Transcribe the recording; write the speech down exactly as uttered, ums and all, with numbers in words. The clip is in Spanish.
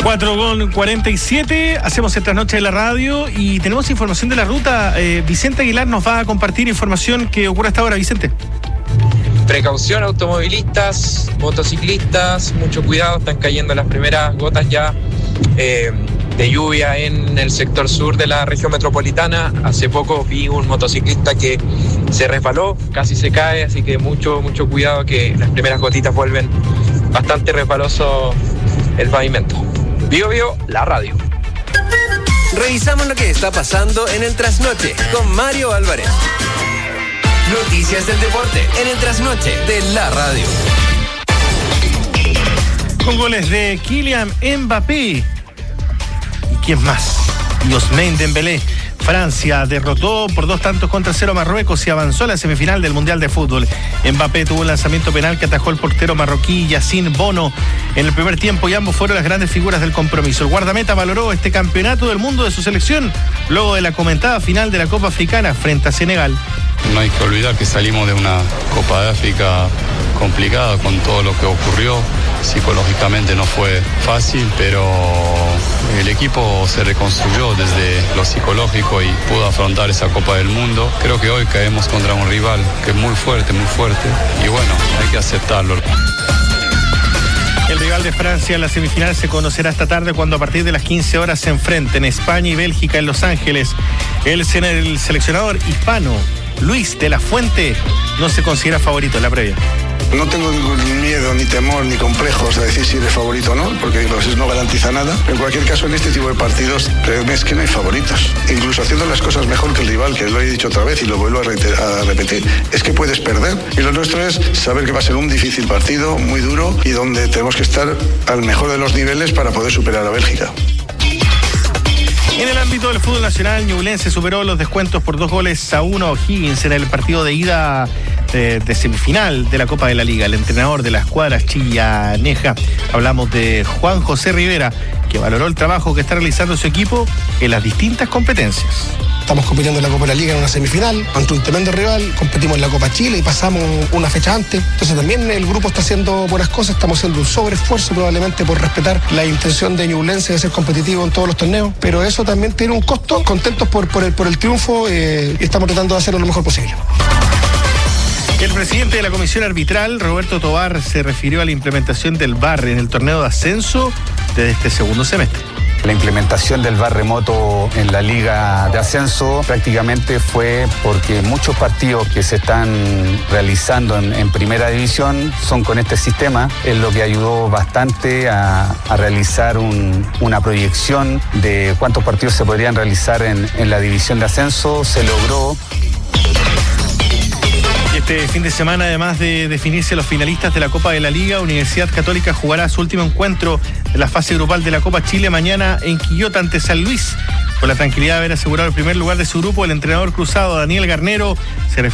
cuatro con cuarenta y siete, hacemos esta noche de la radio y tenemos información de la ruta. Eh, Vicente Aguilar nos va a compartir información que ocurre hasta ahora. Vicente. Precaución, automovilistas, motociclistas, mucho cuidado, están cayendo las primeras gotas ya eh, de lluvia en el sector sur de la región metropolitana. Hace poco vi un motociclista que se resbaló, casi se cae, así que mucho, mucho cuidado que las primeras gotitas vuelven bastante resbaloso el pavimento. Bio Bio, la radio. Revisamos lo que está pasando en el Trasnoche con Mario Álvarez. Noticias del deporte en el Trasnoche de la radio. Con goles de Kylian Mbappé. ¿Y quién más? Y Ousmane Dembélé. Francia derrotó por dos tantos contra cero a Marruecos y avanzó a la semifinal del Mundial de Fútbol. Mbappé tuvo un lanzamiento penal que atajó el portero marroquí Yacine Bono en el primer tiempo y ambos fueron las grandes figuras del compromiso. El guardameta valoró este campeonato del mundo de su selección luego de la comentada final de la Copa Africana frente a Senegal. No hay que olvidar que salimos de una Copa de África complicada con todo lo que ocurrió. Psicológicamente no fue fácil, pero el equipo se reconstruyó desde lo psicológico y pudo afrontar esa Copa del Mundo. Creo que hoy caemos contra un rival que es muy fuerte, muy fuerte, y bueno, hay que aceptarlo. El rival de Francia en la semifinal se conocerá esta tarde cuando a partir de las quince horas se enfrenten España y Bélgica en Los Ángeles. El, el seleccionador hispano Luis de la Fuente no se considera favorito en la previa. No tengo ningún miedo, ni temor, ni complejos a decir si eres favorito o no, porque eso no garantiza nada. En cualquier caso, en este tipo de partidos, créeme, es que no hay favoritos. Incluso haciendo las cosas mejor que el rival, que lo he dicho otra vez y lo vuelvo a, reiter- a repetir, es que puedes perder. Y lo nuestro es saber que va a ser un difícil partido, muy duro, y donde tenemos que estar al mejor de los niveles para poder superar a Bélgica. En el ámbito del fútbol nacional, Ñublense superó los descuentos por dos goles a uno a O'Higgins en el partido de ida de, de semifinal de la Copa de la Liga. El entrenador de la escuadra chillaneja, hablamos de Juan José Rivera, que valoró el trabajo que está realizando su equipo en las distintas competencias. Estamos compitiendo en la Copa de la Liga en una semifinal ante un tremendo rival, competimos en la Copa Chile y pasamos una fecha antes. Entonces también el grupo está haciendo buenas cosas, estamos haciendo un sobreesfuerzo probablemente por respetar la intención de Ñublense de ser competitivo en todos los torneos, pero eso también tiene un costo. Contentos por, por, el, por el triunfo eh, y estamos tratando de hacerlo lo mejor posible. El presidente de la comisión arbitral, Roberto Tobar, se refirió a la implementación del V A R en el torneo de ascenso desde este segundo semestre. La implementación del V A R remoto en la Liga de Ascenso prácticamente fue porque muchos partidos que se están realizando en, en Primera División son con este sistema, es lo que ayudó bastante a, a realizar un, una proyección de cuántos partidos se podrían realizar en, en la División de Ascenso. Se logró. Este fin de semana, además de definirse los finalistas de la Copa de la Liga, Universidad Católica jugará su último encuentro de la fase grupal de la Copa Chile mañana en Quillota ante San Luis. Con la tranquilidad de haber asegurado el primer lugar de su grupo, el entrenador cruzado Daniel Garnero se